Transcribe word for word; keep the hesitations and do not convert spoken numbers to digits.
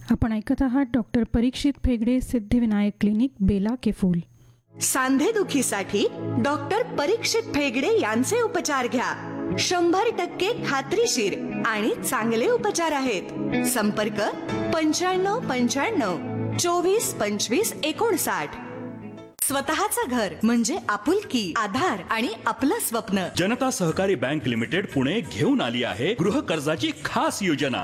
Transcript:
आपण ऐकत आहात डॉक्टर परीक्षित फेगडे सिद्धिविनायक क्लिनिक बेला केफूल. सांधेदुखीसाठी डॉक्टर परीक्षित फेगडे यांचे उपचार घ्या. शंभर टक्के खात्रीशीर आणि चांगले उपचार आहेत. संपर्क पंच्याण्णव पंच्याण्णव चोवीस पंचवीस एकोणसाठ. स्वतःचं घर म्हणजे आपुलकी, आधार आणि आपलं स्वप्न. जनता सहकारी बँक लिमिटेड पुणे घेऊन आली आहे गृह कर्जाची खास योजना.